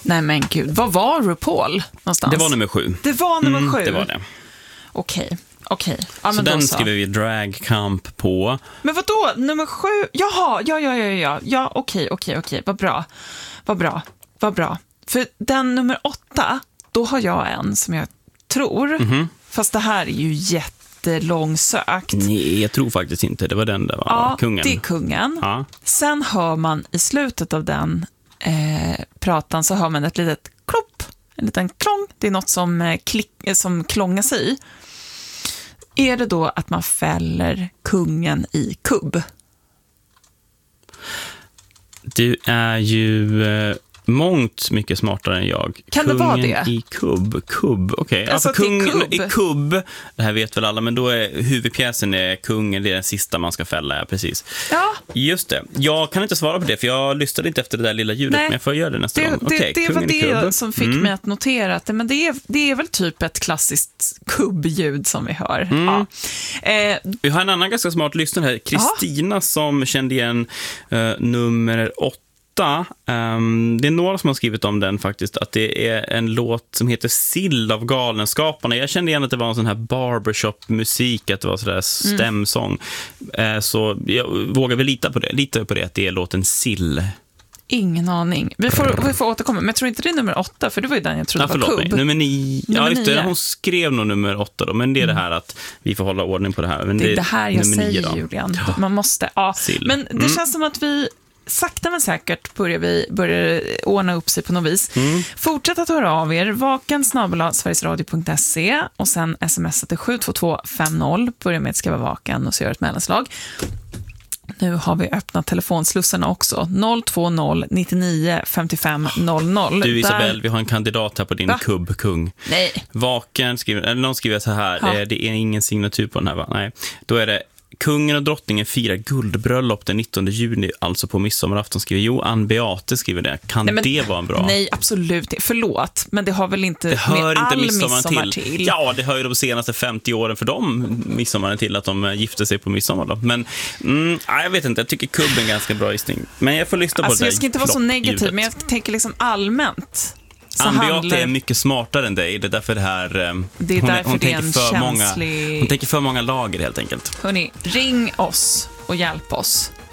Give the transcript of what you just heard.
Nej men gud, vad var RuPaul någonstans? Det var nummer 7. Det var nummer 7? Det var det. Okej. Ja, så den skriver vi Drag Camp på. Men vad då? Nummer 7? Jaha, ja, okej. Vad bra. För den nummer 8, då har jag en som jag tror, fast det här är ju jättelångsökt. Nej, jag tror faktiskt inte. Det var den där, ja, kungen. Det är kungen. Ja. Sen hör man i slutet av den pratan så hör man ett litet klopp, en liten klång. Det är något som klångar sig i. Är det då att man fäller kungen i kubb? Du är ju mångt mycket smartare än jag. Kan kungen det vara det? I kubb. Okej. Alltså kungen i kubb, det här vet väl alla, men då är huvudpjäsen är kungen, det är den sista man ska fälla, ja, precis. Ja. Just det. Jag kan inte svara på det, för jag lyssnade inte efter det där lilla ljudet. Nej. Men jag får göra det nästa gång. Det var det som fick mig att notera att men det är väl typ ett klassiskt kubbljud som vi hör. Ja. Vi har en annan ganska smart lyssnare här, Kristina, som kände igen nummer 8. Det är några som har skrivit om den faktiskt, att det är en låt som heter Sill av Galenskaparna. Jag kände igen att det var en sån här barbershop-musik, att det var sådär stämsång. Så jag vågar väl lita på det, att det är låten Sill. Ingen aning. Vi får återkomma, men jag tror inte det är nummer 8, för det var ju den jag trodde var kubb. Nummer 9. Ja, just det, hon skrev nog nummer 8 då, men det är det här att vi får hålla ordning på det här. Men det är det här jag säger, 9, Julian. Man måste, men det känns som att vi sakta men säkert börjar ordna upp sig på något vis. Fortsätt att höra av er. vaken@sverigesradio.se och sen smsa till 72250. Börja med att skriva vaken och så gör ett mellanslag. Nu har vi öppnat telefonslussarna också. 020 99 55 00. Du Isabel, vi har en kandidat här på din kubbkung. Nej. Vaken någon skriver så här, det är ingen signatur på den här, va? Nej. Då är det kungen och drottningen firar guldbröllop den 19 juni, alltså på midsommarafton, skriver Ann Beate skriver det. Det vara en bra? Nej, absolut inte. Förlåt, men det har väl inte det hör med inte all midsommar till. Ja, det hör ju de senaste 50 åren för dem midsommaren till att de gifte sig på midsommar då. Men jag vet inte, jag tycker kubb är en ganska bra gissning. Men jag får lyssna på det där. Jag ska inte vara så negativ, men jag tänker liksom allmänt. Ann Beate är mycket smartare än dig. Det är därför det här hon tänker för många lager helt enkelt. Hörrni, ring oss och hjälp oss.